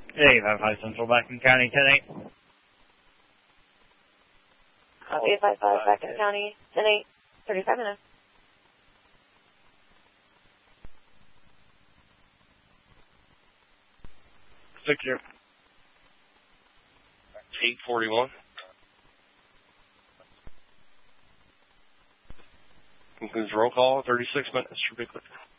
Hey, 55 Central, Blackman County, 10-8. Copy 55, Blackman County, 10-8, 35 minutes. Victor. 841. Concludes roll call, 36 minutes for Bigfoot.